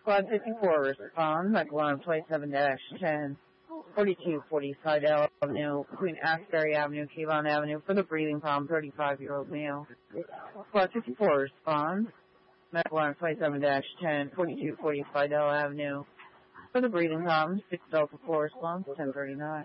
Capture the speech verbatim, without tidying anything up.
Squad fifty-four responds at alarm twenty-seven dash ten, forty-two forty-five Avenue, between Asbury Avenue, Kayvon Avenue, for the breathing problem, thirty-five-year-old male. Squad fifty-four responds at alarm twenty-seven dash ten, forty-two forty-five Avenue, for the breathing problem, six Delta four response, ten thirty-nine.